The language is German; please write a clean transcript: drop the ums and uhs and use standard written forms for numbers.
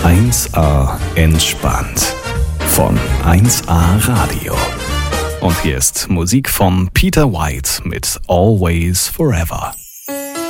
1A entspannt von 1A Radio. Und hier ist Musik von Peter White mit Always Forever.